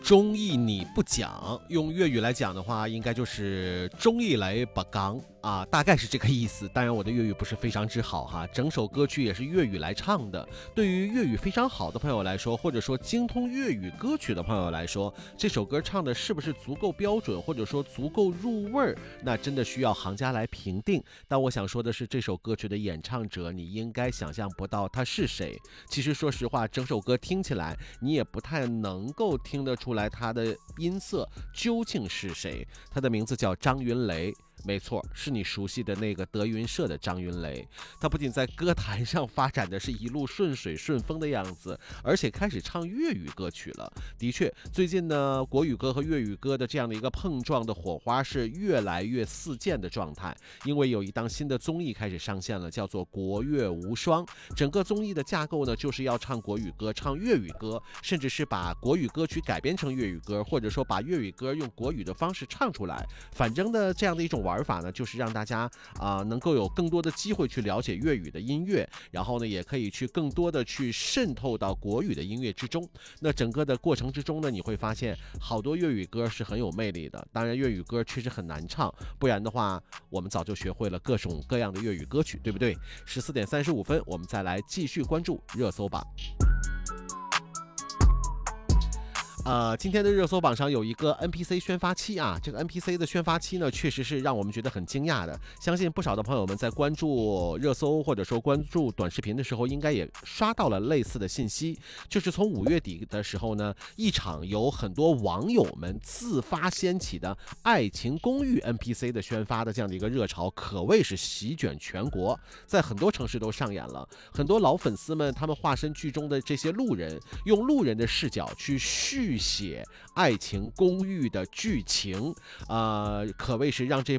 中意你不讲，用粤语来讲的话，应该就是中意来不讲啊，大概是这个意思。当然，我的粤语不是非常之好哈，整首歌曲也是粤语来唱的。对于粤语非常好的朋友来说，或者说精通粤语歌曲的朋友来说，这首歌唱的是不是足够标准，或者说足够入味儿，那真的需要行家来评定。但我想说的是，这首歌曲的演唱者，你应该想象不到他是谁。其实说实话，整首歌听起来，你也不太能够听得出来他的音色究竟是谁。他的名字叫张云雷。没错，是你熟悉的那个德云社的张云雷。他不仅在歌坛上发展的是一路顺水顺风的样子，而且开始唱粤语歌曲了。的确，最近呢，国语歌和粤语歌的这样的一个碰撞的火花是越来越四溅的状态。因为有一档新的综艺开始上线了，叫做《国乐无双》。整个综艺的架构呢，就是要唱国语歌、唱粤语歌，甚至是把国语歌曲改编成粤语歌，或者说把粤语歌用国语的方式唱出来。反正呢，这样的一种玩法呢，就是让大家能够有更多的机会去了解粤语的音乐，然后呢，也可以去更多的去渗透到国语的音乐之中。那整个的过程之中呢，你会发现好多粤语歌是很有魅力的。当然，粤语歌确实很难唱，不然的话，我们早就学会了各种各样的粤语歌曲，对不对？14:35，我们再来继续关注热搜榜。今天的热搜榜上有一个 NPC 宣发期啊，这个 NPC 的宣发期呢，确实是让我们觉得很惊讶的。相信不少的朋友们在关注热搜或者说关注短视频的时候，应该也刷到了类似的信息。就是从5月底的时候呢，一场由很多网友们自发掀起的爱情公寓 NPC 的宣发的这样的一个热潮，可谓是席卷全国，在很多城市都上演了。很多老粉丝们，他们化身剧中的这些路人，用路人的视角去续写爱情公寓的剧情，可谓是让这